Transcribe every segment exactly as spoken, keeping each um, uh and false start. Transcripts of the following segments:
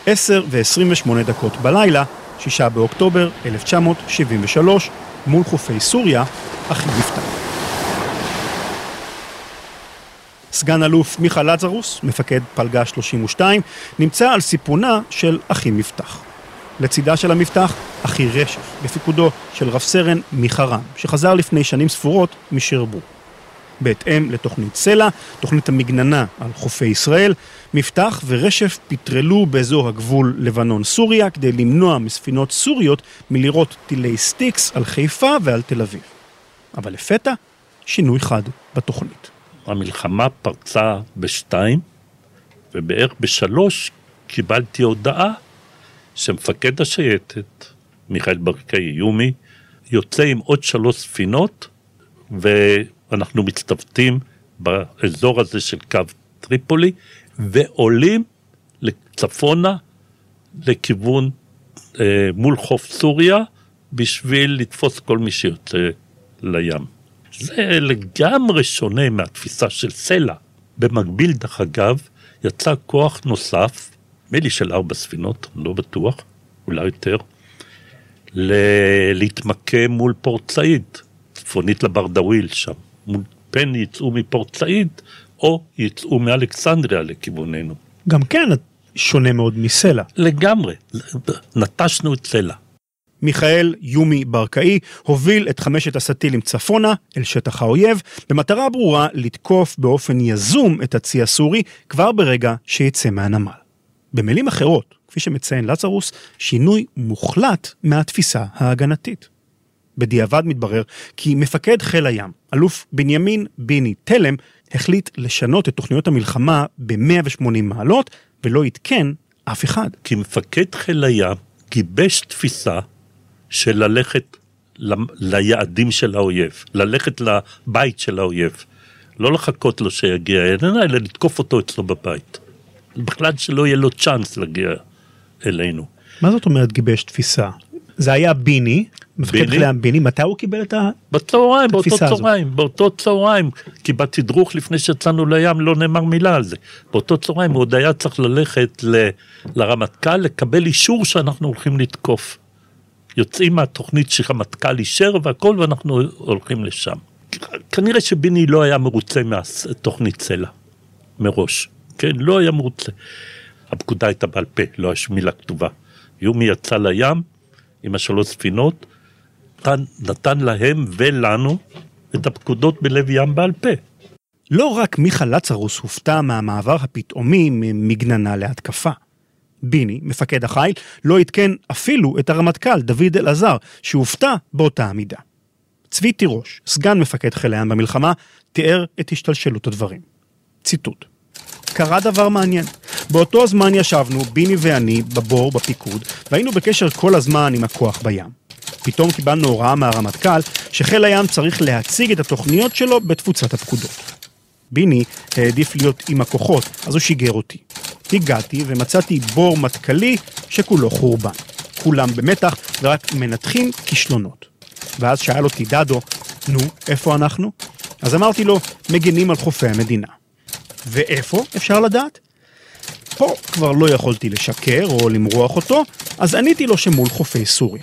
עשר ועשרים ושמונה דקות בלילה, שישה באוקטובר אלף תשע מאות שבעים ושלוש, מול חופי סוריה, אחים מפתח. סגן אלוף מיכה לצרוס, מפקד פלגה שלושים ושתיים, נמצא על סיפונה של אחים מפתח. לצידה של המפתח, אחי רשף, בפיקודו של רב סרן מיכה רם, שחזר לפני שנים ספורות משרבו. בהתאם לתוכנית סלע, תוכנית המגננה על חופי ישראל, מפתח ורשף פטרלו באזור הגבול לבנון-סוריה כדי למנוע מספינות סוריות מלירות טילי סטיקס על חיפה ועל תל אביב. אבל לפתע, שינוי חד בתוכנית. המלחמה פרצה בשתיים, ובערך בשלוש קיבלתי הודעה שמפקד השייטת, מיכאל ברקאי יומי, יוצא עם עוד שלוש ספינות, ואנחנו מצטוותים באזור הזה של קו טריפולי, ועולים לצפונה, לכיוון אה, מול חוף סוריה, בשביל לתפוס כל מי שיוצא לים. זה לגמרי שונה מהתפיסה של סלע. במקביל, דרך אגב, יצא כוח נוסף, מילי של ארבע ספינות, לא בטוח, אולי יותר, ל- להתמקם מול פורט סעיד, צפונית לברדוויל שם. מול פן יצאו מפורט סעיד, או יצאו מאלכסנדריה לכיווננו. גם כן שונה מאוד מסלע. לגמרי, נטשנו את סלע. מיכאל יומי ברקאי הוביל את חמשת הסטילים צפונה אל שטח האויב, במטרה ברורה לתקוף באופן יזום את הצי הסורי כבר ברגע שיצא מהנמל. במילים אחרות, כפי שמציין לצרוס, שינוי מוחלט מהתפיסה ההגנתית. בדיעבד מתברר כי מפקד חיל הים, אלוף בנימין ביני תלם, החליט לשנות את תוכניות המלחמה ב-מאה ושמונים מעלות, ולא יתקן אף אחד. כי מפקד חיל הים גיבש תפיסה של ללכת ל- ליעדים של האויב, ללכת לבית של האויב. לא לחכות לו שיגיע אלינו, אלא לתקוף אותו אצלו בבית. בכלל שלא יהיה לו צ'אנס להגיע אלינו. מה זאת אומרת גיבש תפיסה? זה היה ביני, מפקד חיל הים ביני, מתי הוא קיבל את התפיסה הזו? בצהריים, באותו צהריים, באותו צהריים, כי בתדרוך לפני שיצאנו לים לא נאמר מילה על זה. באותו צהריים הוא עוד היה צריך ללכת ל- לרמטכ"ל, לקבל אישור שאנחנו הולכים לתקוף. יוצאים מהתוכנית שהרמטכ"ל אישר והכל, ואנחנו הולכים לשם. כנראה שביני לא היה מרוצה מהתוכנית סלע, מראש. כן, לא היה מרוצה. הפקודה הייתה בעל פה, לא היה שום מילה כתובה. יומי יצא לים עם השלוש ספינות, נתן, נתן להם ולנו את הפקודות בלב ים בעל פה. לא רק מיכה לצרוס הופתע מהמעבר הפתאומי ממגננה להתקפה. ביני, מפקד החיל, לא התקן אפילו את הרמטכ"ל דוד אלעזר, שהופתע באותה עמידה. צבי תירוש, סגן מפקד חיל הים במלחמה, תיאר את השתלשלות הדברים. ציטוט: קרה דבר מעניין. באותו הזמן ישבנו, ביני ואני, בבור, בפיקוד, והיינו בקשר כל הזמן עם הכוח בים. פתאום קיבלנו הוראה מהרמטכ"ל שחיל הים צריך להציג את התוכניות שלו בתפוצת הפקודות. ביני העדיף להיות עם הכוחות, אז הוא שיגר אותי. הגעתי ומצאתי בור מטכלי שכולו חורבן. כולם במתח ורק מנתחים כישלונות. ואז שאל אותי דדו, נו, איפה אנחנו? אז אמרתי לו, מגנים על חופי המדינה. ואיפה אפשר לדעת? פה כבר לא יכולתי לשקר או למרוח אותו, אז עניתי לו שמול חופי סוריה.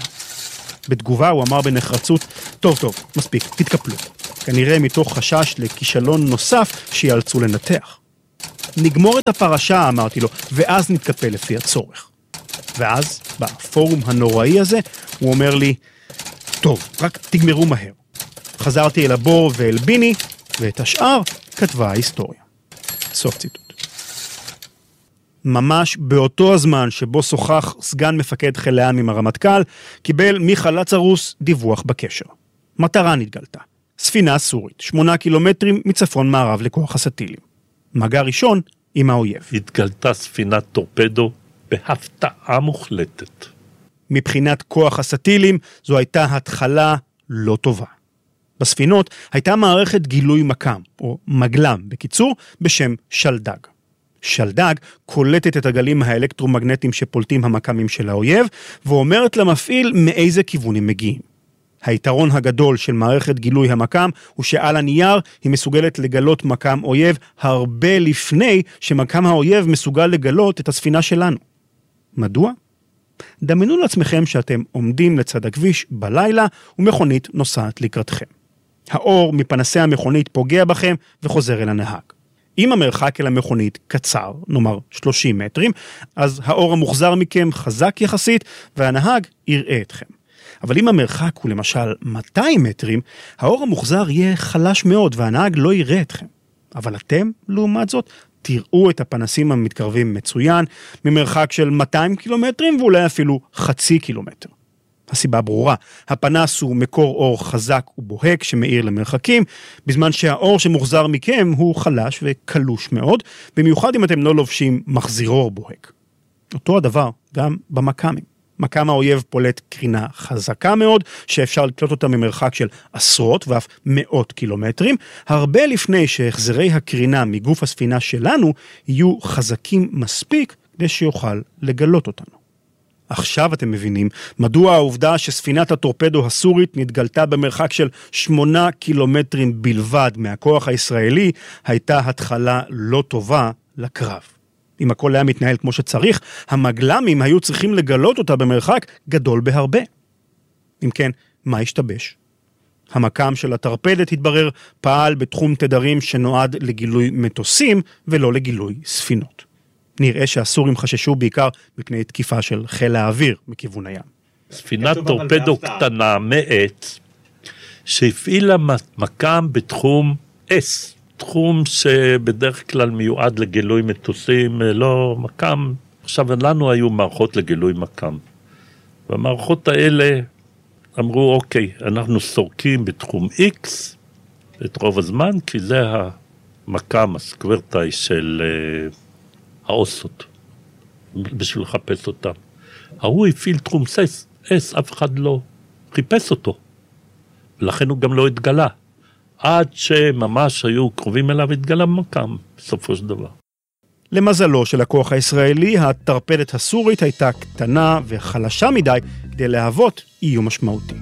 בתגובה הוא אמר בנחרצות, טוב טוב, מספיק, תתקפלו. כנראה מתוך חשש לכישלון נוסף שיאלצו לנתח. נגמור את הפרשה, אמרתי לו, ואז נתקפל לפי הצורך. ואז, בפורום הנוראי הזה, הוא אומר לי, טוב, רק תגמרו מהר. חזרתי אל הבור ואל ביני, ואת השאר כתבה ההיסטוריה. סוף ציטוט. ממש באותו הזמן שבו שוחח סגן מפקד חיל הים עם הרמטכ"ל, קיבל מיכה לצרוס דיווח בקשר. מטרה נתגלתה. ספינה סורית, שמונה קילומטרים מצפון מערב לכוח הסטילים. מגע ראשון עם האויב. התגלתה ספינת טורפדו בהפתעה מוחלטת. מבחינת כוח הסטילים, זו הייתה התחלה לא טובה. בספינות הייתה מערכת גילוי מקם, או מגלם בקיצור, בשם שלדג. שלדג קולטת את הגלים האלקטרומגנטיים שפולטים המקמים של האויב, ואומרת למפעיל מאיזה כיוון הם מגיעים. היתרון הגדול של מערכת גילוי המקם הוא שעל הנייר היא מסוגלת לגלות מקם אויב הרבה לפני שמקם האויב מסוגל לגלות את הספינה שלנו. מדוע? דמיינו לעצמכם שאתם עומדים לצד הכביש בלילה ומכונית נוסעת לקראתכם. האור מפנסי המכונית פוגע בכם וחוזר אל הנהג. אם המרחק אל המכונית קצר, נאמר שלושים מטרים, אז האור המוחזר מכם חזק יחסית והנהג יראה אתכם. אבל אם המרחק הוא למשל מאתיים מטרים, האור המוחזר יהיה חלש מאוד והנהג לא יראה אתכם. אבל אתם, לעומת זאת, תראו את הפנסים המתקרבים מצוין, ממרחק של מאתיים קילומטרים ואולי אפילו חצי קילומטר. הסיבה ברורה, הפנס הוא מקור אור חזק ובוהק שמאיר למרחקים, בזמן שהאור שמוחזר מכם הוא חלש וקלוש מאוד, במיוחד אם אתם לא לובשים מחזיר אור בוהק. אותו הדבר גם במקאמים. מקם האויב פולט קרינה חזקה מאוד, שאפשר לקלוט אותה ממרחק של עשרות ואף מאות קילומטרים, הרבה לפני שהחזרי הקרינה מגוף הספינה שלנו יהיו חזקים מספיק כדי שיוכל לגלות אותנו. עכשיו אתם מבינים מדוע העובדה שספינת הטורפדו הסורית נתגלתה במרחק של שמונה קילומטרים בלבד מהכוח הישראלי, הייתה התחלה לא טובה לקרב. אם הכל היה מתנהל כמו שצריך, המגלמים היו צריכים לגלות אותה במרחק גדול בהרבה. אם כן, מה השתבש? המקם של הטרפדת התברר פעל בתחום תדרים שנועד לגילוי מטוסים ולא לגילוי ספינות. נראה שהסורים חששו בעיקר מפני תקיפה של חיל האוויר מכיוון הים. ספינת טורפדו קטנה מעץ שהפעילה מקם בתחום S. תחום שבדרך כלל מיועד לגילוי מטוסים, לא מקם. עכשיו לנו היו מערכות לגילוי מקם. והמערכות האלה אמרו, אוקיי, אנחנו סורקים בתחום X את רוב הזמן, כי זה המקם, הסקוורטאי של uh, האוסות, בשביל לחפש אותם. ההוא הפעיל תחום S, S, אף אחד לא חיפש אותו. ולכן הוא גם לא התגלה. עד שממש היו קרובים אליו התגלה מקם, בסופו של דבר. למזלו של הכוח הישראלי, הטרפדת הסורית הייתה קטנה וחלשה מדי כדי להוות איום משמעותי.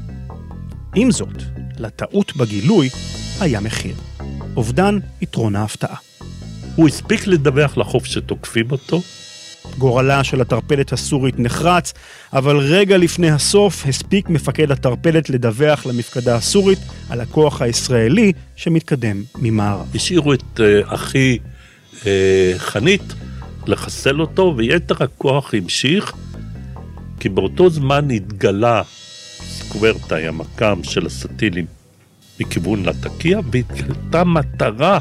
עם זאת, לטעות בגילוי היה מחיר. אובדן יתרון ההפתעה. הוא הספיק לדווח לחוף שתוקפים אותו. גורלה של הטרפדת הסורית נחרץ, אבל רגע לפני הסוף הספיק מפקד הטרפדת לדווח למפקדה הסורית על הכוח הישראלי שמתקדם ממערב. השאירו את uh, אחי uh, חנית לחסל אותו, ויתר הכוח המשיך, כי באותו זמן התגלה סקוורטאי, המקם של הסטילים, מכיוון לטקיה, והתגלתה מטרה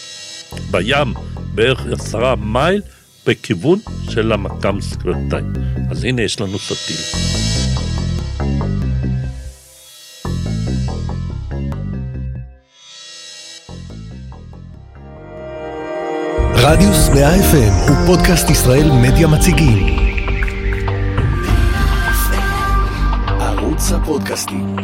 בים בערך עשרה מייל, בכיוון של המקם סקוורטאי. אז הנה יש לנו סטיל. רדיוס מאה אף אם הוא פודקאסט ישראל מדיה מציגים. ערוץ הפודקאסטים.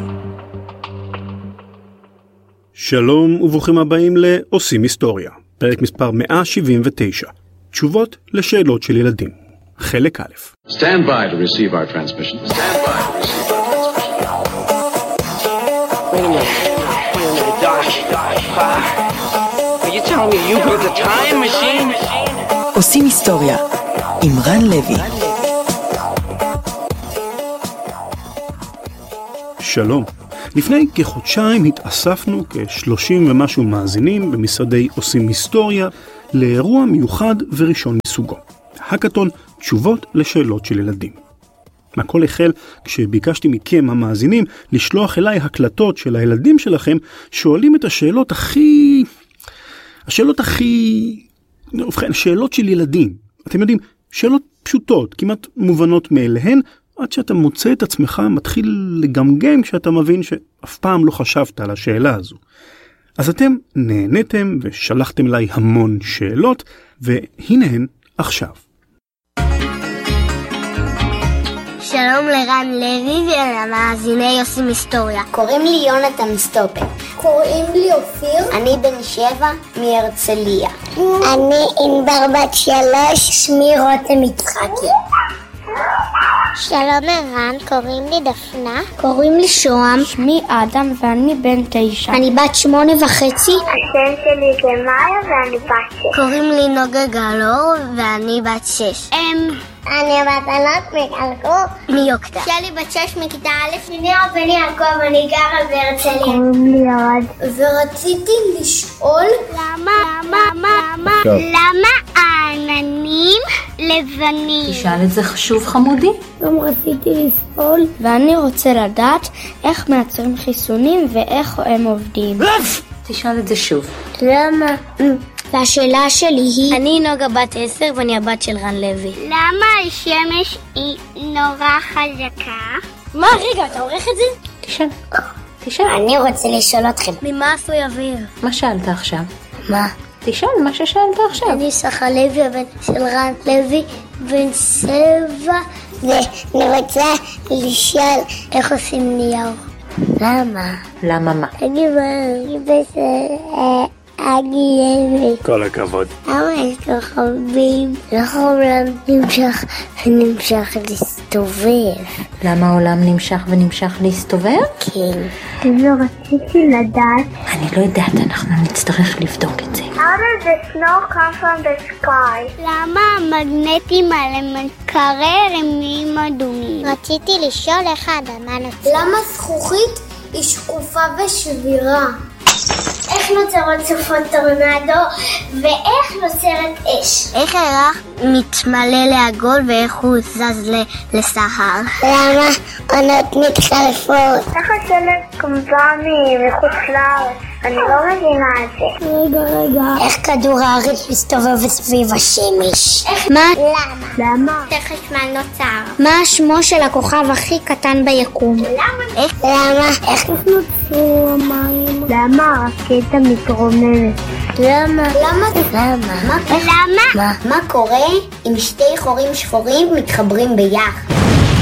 שלום וברוכים הבאים לעושים היסטוריה, פרק מספר מאה שבעים ותשע. תשובות לשאלות של ילדים. חלק א'. Stand by to receive our transmission. Stand by to receive our transmission. Wait a minute. Wait a minute, Doc. Doc. Are you telling me you built a time machine? עושים היסטוריה עם רן לוי. שלום. לפני כחודשיים התאספנו כשלושים ומשהו מאזינים במשרדי עושים היסטוריה לאירוע מיוחד וראשון מסוגו. הקטון תשובות לשאלות של ילדים. הכל החל כשביקשתי מכם המאזינים לשלוח אליי הקלטות של הילדים שלכם שואלים את השאלות הכי... השאלות הכי... ובכן, שאלות של ילדים. אתם יודעים, שאלות פשוטות, כמעט מובנות מאליהן, עד שאתה מוצא את עצמך מתחיל לגמגם כשאתה מבין שאף פעם לא חשבת על השאלה הזו. אז אתם נהניתם ושלחתם אליי המון שאלות, והנה הן עכשיו. שלום לרן לוי ולמאזיני עושים היסטוריה. קוראים לי יונתן סטופר. קוראים לי אופיר. אני בן שבע מהרצליה. אני ענבר בת שלוש. שמי רותם יצחקי. שלום ערן, קוראים לי דפנה. קוראים לי שוהם. שמי אדם ואני בן תשע. אני בת שמונה וחצי. השם שלי זה מאיה ואני בת שש. קוראים לי נוגה גלור ואני בת שש. הם... אני בת ענת מקלקו מיוקטה. שלי בת שש מכיתה א'. ניר בני יעקב, אני גרה בהרצליה. קוראים לי ירד. ורציתי לשאול למה, למה, למה, למה העננים לבנים? תשאל את זה חשוב חמודי. גם רציתי לשאול, ואני רוצה לדעת איך מייצרים חיסונים ואיך הם עובדים. תשאל את זה שוב. למה? והשאלה שלי היא... אני נוגה בת עשר ואני הבת של רן לוי. למה השמש היא נורא חזקה? מה, רגע, אתה עורך את זה? תשאל. תשאל. אני רוצה לשאול אתכם. ממה עשוי אוויר? מה שאלת עכשיו? מה? תשאל מה ששאלת עכשיו. אני שחה לוי, הבן של רן לוי, בן שבע, ואני רוצה לשאול איך עושים נייר. למה? למה מה? אני בסדר, אני כל הכבוד. למה יש כוכבים? איך העולם נמשך ונמשך להסתובב? למה העולם נמשך ונמשך להסתובב? כן. לא רציתי לדעת. אני לא יודעת, אנחנו נצטרך לבדוק את זה. How does the snow come from the sky? למה המגנטים האלה מקררים נהיים אדומים? רציתי לשאול איך האדמה נוצרת. למה זכוכית היא שקופה ושבירה? איך נוצרות סופות טורנדו ואיך נוצרת אש? איך הירח מתמלא לעגול ואיך הוא זז לסהר? למה עונות מתחלפות? איך השלג קומבה מחוץ לארץ? אני לא מבינה את זה. רגע, רגע. איך כדור הארץ מסתובב סביב השמש? מה? למה? למה? איך חשמל נוצר? מה שמו של הכוכב הכי קטן ביקום? למה? איך? למה? איך נוצרו המים? למה הרקטה מתרוממת? למה? למה? למה? מה? למה? מה? מה קורה אם שתי חורים שחורים מתחברים ביחד?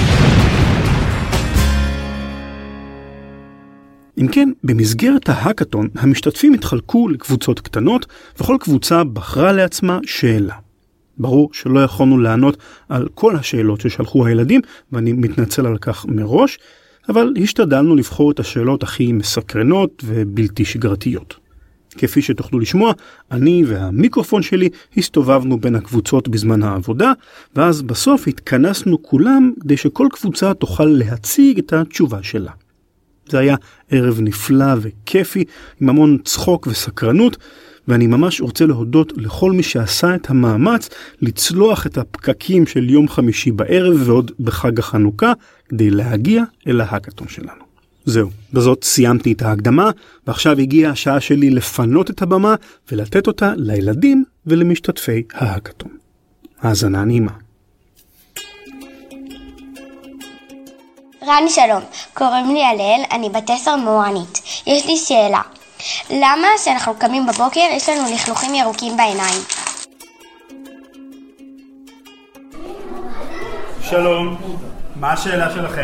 אם כן, במסגרת ההאקתון המשתתפים התחלקו לקבוצות קטנות וכל קבוצה בחרה לעצמה שאלה. ברור שלא יכולנו לענות על כל השאלות ששלחו הילדים ואני מתנצל על כך מראש, אבל השתדלנו לבחור את השאלות הכי מסקרנות ובלתי שגרתיות. כפי שתוכלו לשמוע, אני והמיקרופון שלי הסתובבנו בין הקבוצות בזמן העבודה, ואז בסוף התכנסנו כולם כדי שכל קבוצה תוכל להציג את התשובה שלה. זה היה ערב נפלא וכיפי, עם המון צחוק וסקרנות, ואני ממש רוצה להודות לכל מי שעשה את המאמץ לצלוח את הפקקים של יום חמישי בערב ועוד בחג החנוכה, כדי להגיע אל ההאקתון שלנו. זהו, בזאת סיימתי את ההקדמה, ועכשיו הגיעה השעה שלי לפנות את הבמה ולתת אותה לילדים ולמשתתפי ההאקתון. האזנה נעימה. רני שלום, קוראים לי הלל, אני בת עשר מורנית. יש לי שאלה. למה כשאנחנו קמים בבוקר יש לנו לכלוכים ירוקים בעיניים? שלום, מה השאלה שלכם?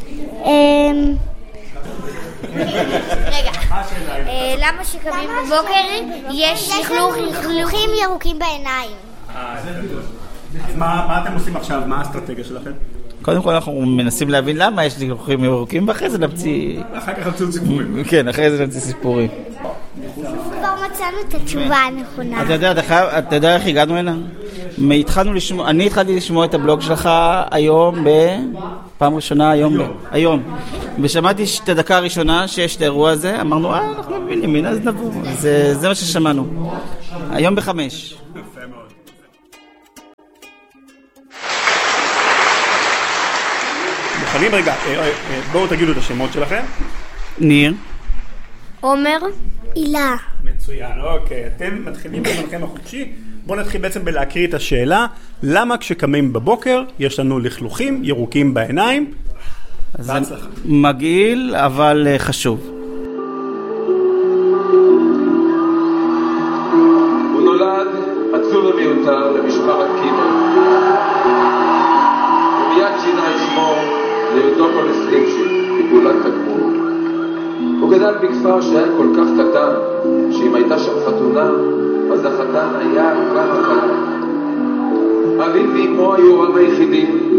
רגע, למה שקמים בבוקר יש לכלוכים ירוקים בעיניים? אז מה אתם עושים עכשיו? מה האסטרטגיה שלכם? קודם כל אנחנו מנסים להבין למה יש לכלוכים ירוקים, ואחרי זה נמציא... אחר כך נמציא סיפורים. כן, אחרי זה נמציא סיפורים. כבר מצאנו את התשובה הנכונה. אתה יודע, אתה יודע איך הגענו הנה? אני התחלתי לשמוע את הבלוג שלך היום, בפעם ראשונה, היום, היום. ושמעתי את הדקה הראשונה שיש את האירוע הזה, אמרנו, אה, אנחנו מבינים, הנה, אז נבוא. זה מה ששמענו. היום בחמש. מוכנים רגע, בואו תגידו את השמות שלכם. ניר. עומר. הילה. מצוין, אוקיי. אתם מתחילים בזמנכם החופשי. בואו נתחיל בעצם בלהקריא את השאלה. למה כשקמים בבוקר יש לנו לכלוכים ירוקים בעיניים? בהצלחה. מגעיל, אבל חשוב. הוא נולד עצוב ומיותר למשפחת קימל. ומיד שינה את שמו ליודוקולס לימשי, מפעולת תגמול. הוא גדל בכפר שהיה כל כך קטן, שאם הייתה שם חתונה, אז החתן היה גם הקלה. אביו ואמו היו הוריו היחידים,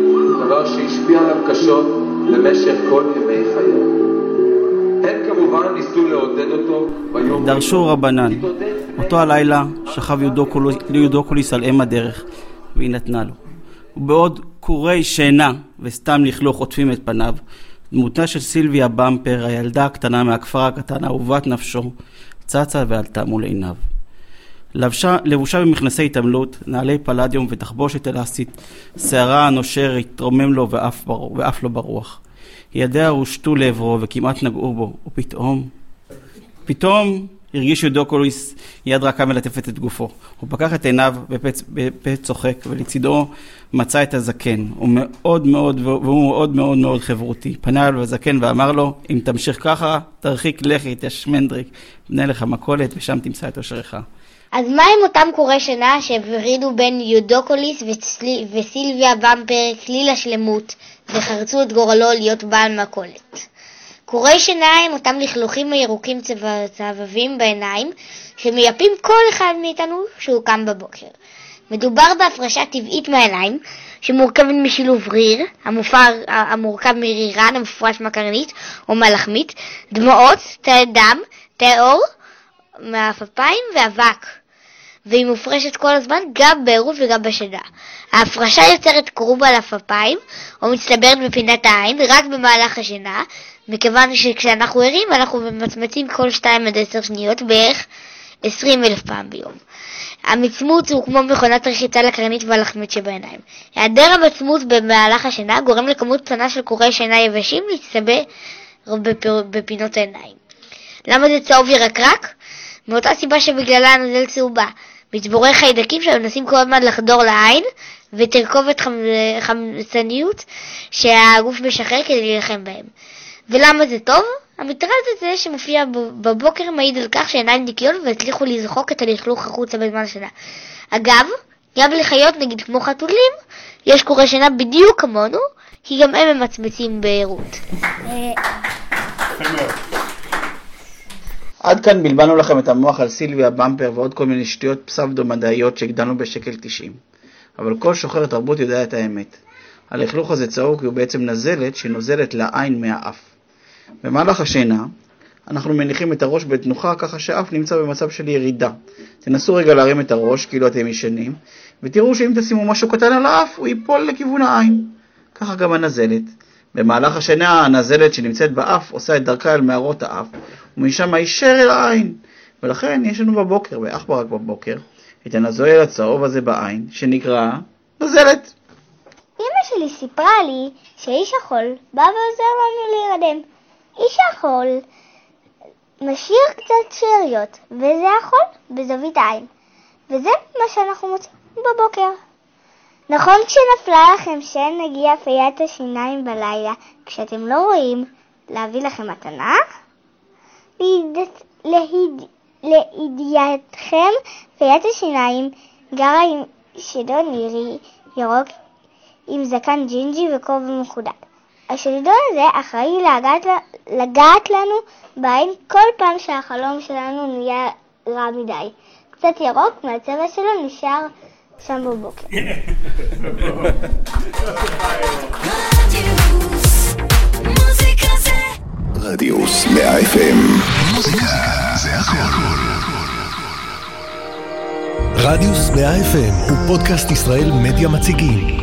דבר שהשפיע עליו קשות במשך כל ימי חייו. הם כמובן ניסו לעודד אותו ביום... דרשו רבנן. אותו הלילה שכב יודוקוליס על אם הדרך, והיא נתנה לו. ובעוד קורי שינה וסתם לכלוך עוטפים את פניו, דמותה של סילביה במפר, הילדה הקטנה מהכפר הקטן, אהובת נפשו, צצה ועלתה מול עיניו. לבשה, לבושה במכנסי התעמלות, נעלי פלדיום ותחבושת אלסטית, שערה הנושר התרומם לו ואף, בר... ואף לא ברוח. ידיה הושטו לעברו וכמעט נגעו בו, ופתאום, פתאום הרגיש יודוקוליס יד רכה מלטפת את גופו. הוא פקח את עיניו בפץ, בפץ צוחק, ולצידו מצא את הזקן. הוא מאוד מאוד, והוא מאוד מאוד מאוד חברותי. פנה אליו הזקן ואמר לו, אם תמשיך ככה, תרחיק לכת, יא שמנדריק, בנה לך מכולת ושם תמצא את אושרך. אז מה עם אותם קורי שינה שהפרידו בין יודוקוליס וסל... וסילביה במפר כליל השלמות וחרצו את גורלו להיות בעל מכולת? קורי שינה הם אותם לכלוכים הירוקים צבבים בעיניים שמייפים כל אחד מאיתנו שהוא קם בבוקר. מדובר בהפרשה טבעית מהעיניים שמורכבת משילוב ריר, המופר, המורכב מרירן המפרש מקרנית או מלחמית, דמעות, תאי דם, תאי אור מהפפיים ואבק. והיא מופרשת כל הזמן גם בעירוב וגם בשינה. ההפרשה יוצרת קרוב על הפפיים או מצטברת בפינת העין רק במהלך השינה, מכיוון שכשאנחנו ערים אנחנו ממצמצים כל שתיים עד עשר שניות בערך עשרים אלף פעם ביום. המצמוץ הוא כמו מכונת רחיצה לקרנית והלחמית שבעיניים. היעדר המצמוץ במהלך השינה גורם לכמות קטנה של קורי שינה יבשים להצטבר בפינות העיניים. למה זה צהוב ירקרק? מאותה סיבה שבגללה הנוזל צהובה. מצבורי חיידקים שמנסים כל הזמן לחדור לעין ותרכובת חמצניות שהגוף משחרר כדי להילחם בהם. ולמה זה טוב? המטרד הזה שמופיע בבוקר מעיד על כך שעיניים ניקיון והצליחו לזחוק את הלכלוך החוצה בזמן השינה. אגב, גם לחיות נגיד כמו חתולים יש קורי שינה בדיוק כמונו, כי גם הם ממצמצים בעירות. עד כאן בלבנו לכם את המוח על סילביה במפר ועוד כל מיני שטויות פסבדו-מדעיות שהגדלנו בשקל תשעים. אבל כל שוחר תרבות יודע את האמת. הלכלוך הזה צהוב כי הוא בעצם נזלת שנוזלת לעין מהאף. במהלך השינה אנחנו מניחים את הראש בתנוחה ככה שהאף נמצא במצב של ירידה. תנסו רגע להרים את הראש כאילו אתם ישנים, ותראו שאם תשימו משהו קטן על האף הוא ייפול לכיוון העין. ככה גם הנזלת. במהלך השינה הנזלת שנמצאת באף עושה את דרכה אל מערות האף, ומשם הישר אל העין. ולכן יש לנו בבוקר, ואך ברק בבוקר, את הנזוהל הצהוב הזה בעין, שנקרא נזלת. אמא שלי סיפרה לי שאיש החול בא ועוזר לנו להירדם. איש החול משאיר קצת שאריות, וזה החול בזווית העין. וזה מה שאנחנו מוצאים בבוקר. נכון כשנפלה לכם שאין נגיע פיית השיניים בלילה, כשאתם לא רואים להביא לכם מתנה? לידיעתכם, פיית השיניים גרה עם שדון נירי ירוק עם זקן ג'ינג'י וכובע מחודד. השלדון הזה אחראי לגעת, לגעת לנו בעין כל פעם שהחלום שלנו נהיה רע מדי. קצת ירוק מהצבע שלו נשאר שם בבוקר. רדיוס מאה אף אם. מוזיקה זה הכל. רדיוס מאה אף אם הוא פודקאסט ישראל מדיה מציגים.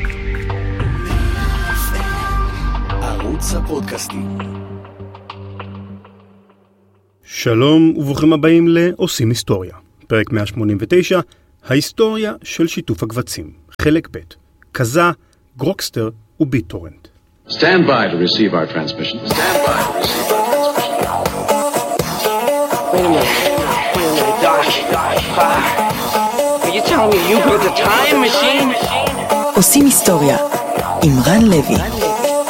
ערוץ הפודקאסטים. שלום וברוכים הבאים לעושים היסטוריה. פרק מאה שמונים ותשע, ההיסטוריה של שיתוף הקבצים. חלק ב', כזה, גרוקסטר וביטורנט. Stand by to receive our transmission. Stand by to receive our transmission. Wait a minute. Wait a minute, Doc. Are you telling me you built a time machine? עושים היסטוריה עם רן לוי.